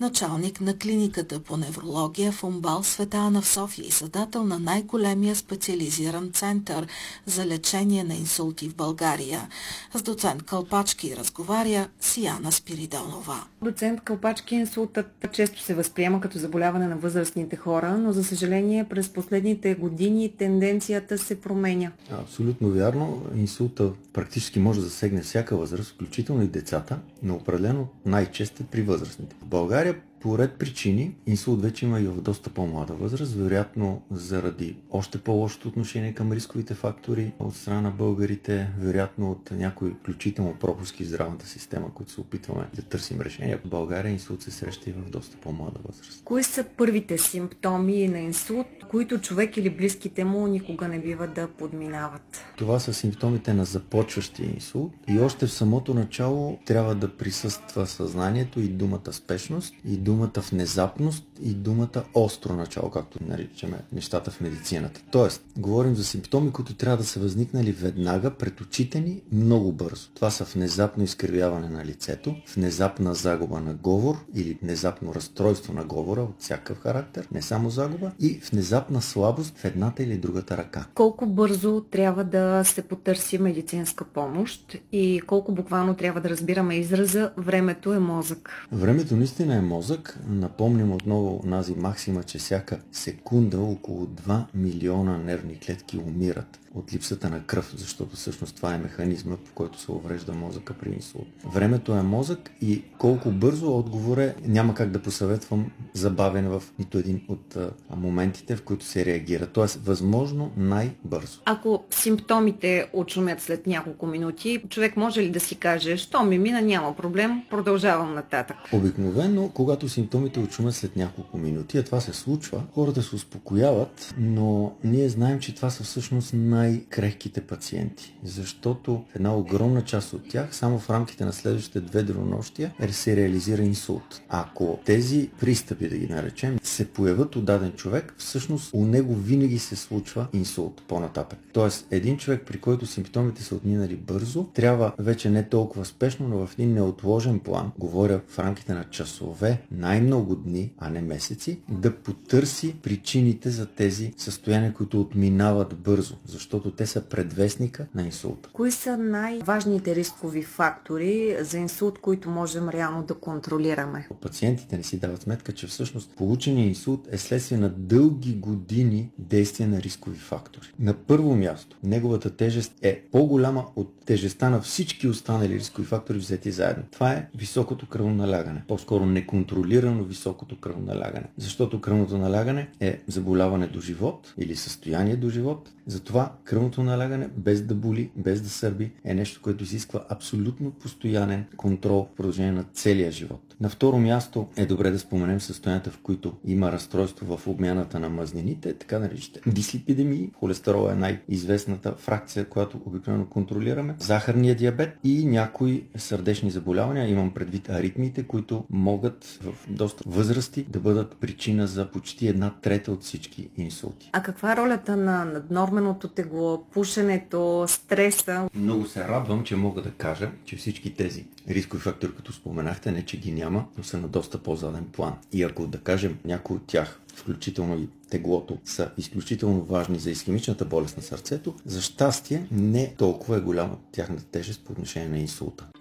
началник на клиниката по неврология в УМБАЛ „Света Ана“ в София и създател на най-големия специализиран център за лечение на инсулти в България. С доцент Кълпачки разговаря Сияна Спиридонова. Доцент Кълпачки, инсултът често се възприема като заболяване на възрастните хора, но за съжаление през последните години тенденцията се променя. Абсолютно вярно. Инсулта практически може да засегне всяка възраст, включително и децата, но определено най-често е при възрастните. В България по ред причини инсулт вече има и в доста по-млада възраст, вероятно заради още по-лошото отношение към рисковите фактори от страна на българите, вероятно от някои включително пропуски в здравната система, които се опитваме да търсим решения. В България инсулт се среща и в доста по-млада възраст. Кои са първите симптоми на инсулт, които човек или близките му никога не бива да подминават? Това са симптомите на започващия инсулт и още в самото начало трябва да присъства съзнанието и думата спешност, и думата внезапност и думата остро начало, както наричаме нещата в медицината. Тоест, говорим за симптоми, които трябва да са възникнали веднага пред очите ни много бързо. Това са внезапно изкривяване на лицето, внезапна загуба на говор или внезапно разстройство на говора от всякакъв характер, не само загуба, и внезапна слабост в едната или другата ръка. Колко бързо трябва да се потърси медицинска помощ и колко буквално трябва да разбираме израза "времето е мозък"? Времето наистина е мозък. Напомням отново нази максима, че всяка секунда около 2 милиона нервни клетки умират от липсата на кръв, защото всъщност това е механизма, по който се уврежда мозъка при инсулт. Времето е мозък и колко бързо отговор е, няма как да посъветвам забавяне в нито един от моментите, в които се реагира. Тоест, възможно най-бързо. Ако симптомите отшумят след няколко минути, човек може ли да си каже: "Що ми мина, няма проблем, продължавам нататък"? Обикновено, когато симптомите отшумят след няколко минути, а това се случва, хората се успокояват, но ние знаем, че това са всъщност най-крехките пациенти, защото една огромна част от тях само в рамките на следващите 2 денонощия се реализира инсулт. Ако тези пристъпи, да ги наречем, се появят у даден човек, всъщност у него винаги се случва инсулт по-нататък. Тоест, един човек, при който симптомите са отминали бързо, трябва вече не толкова спешно, но в един неотложен план, говоря в рамките на часове, най-много дни, а не месеци, да потърси причините за тези състояния, които отминават бързо, защото те са предвестника на инсулта. Кои са най-важните рискови фактори за инсулт, които можем реално да контролираме? Пациентите не си дават сметка, че всъщност полученият инсулт е следствие на дълги години действие на рискови фактори. На първо място, неговата тежест е по-голяма от тежестта на всички останали рискови фактори взети заедно. Това е високото кръвоналягане. По-скоро неконтролирано високото кръвоналягане. Защото кръвното налягане е заболяване до живот или състояние до живот. Затова кръвното налягане, без да боли, без да сърби, е нещо, което изисква абсолютно постоянен контрол в продължение на целия живот. На второ място е добре да споменем състоянията, в които има разстройство в обмяната на мазнините, така наричате дислипидемии. Холестерол е най-известната фракция, която обикновено контролираме. Захарния диабет и някои сърдечни заболявания, имам предвид аритмиите, които могат в доста възрасти да бъдат причина за почти 1/3 от всички инсулти. А каква е ролята на наднорменото тегло, пушенето, стреса? Много се радвам, че мога да кажа, че всички тези рискови фактори, като споменахте, не че ги няма, но са на доста по-заден план. И ако, да кажем, някой от тях, включително и теглото, са изключително важни за исхемичната болест на сърцето, за щастие не толкова е голяма тяхната тежест по отношение на инсулта.